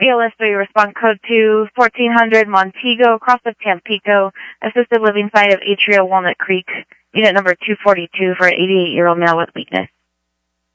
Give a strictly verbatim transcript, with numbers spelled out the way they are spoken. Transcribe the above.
A L S three, respond code to fourteen hundred Montego, across of Tampico, assisted living site of Atrio Walnut Creek, unit number two forty-two for an eighty-eight-year-old male with weakness.